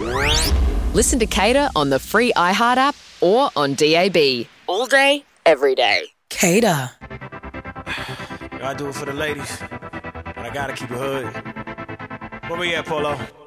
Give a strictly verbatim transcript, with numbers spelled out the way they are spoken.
Listen to Cater on the free iHeart app or on D A B. All day, every day. Cater. I do it for the ladies, but I gotta keep it hood. Where we at, Polo?